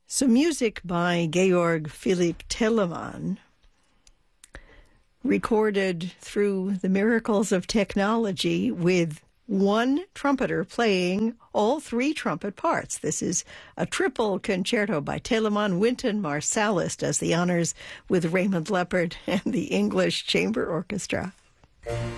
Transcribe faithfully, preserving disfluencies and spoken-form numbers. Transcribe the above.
So music by Georg Philipp Telemann, recorded through the miracles of technology with one trumpeter playing all three trumpet parts. This is a triple concerto by Telemann. Wynton Marsalis does the honors with Raymond Leppard and the English Chamber Orchestra.